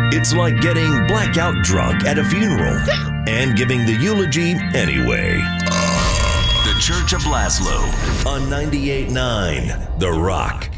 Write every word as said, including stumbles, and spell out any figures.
It's like getting blackout drunk at a funeral and giving the eulogy anyway. The Church of Laszlo on ninety-eight point nine The Rock.